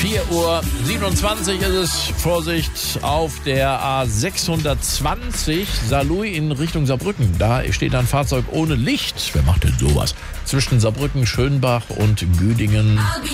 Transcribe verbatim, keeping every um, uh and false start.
vier Uhr siebenundzwanzig ist es. Vorsicht auf der A sechshundertzwanzig Saarlouis in Richtung Saarbrücken. Da steht ein Fahrzeug ohne Licht. Wer macht denn sowas? Zwischen Saarbrücken, Schönbach und Güdingen.